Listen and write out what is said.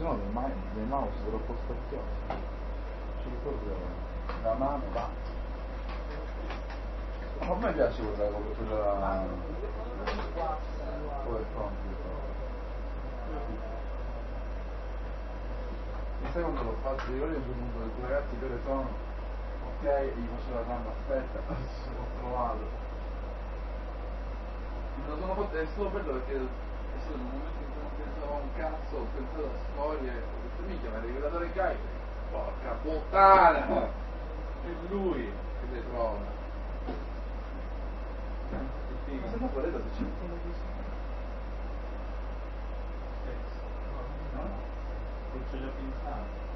se no dei mouse troppo specchiosi. Ci ricordo la mano, va. A me piace quella poi sai quando l'ho fatto io sono venuto con i ragazzi che ore sono ok, gli faccio la gamba, aspetta, ho trovato. Me lo sono fatto, è stato bello perché è stato in un momento in cui non pensavo a un cazzo, ho pensato a storie, ho detto minchia, ma il regolatore Guy, porca puttana, è lui che le trova. Ma se no volete se c'è un po' così. No? Non ce l'ho pensato.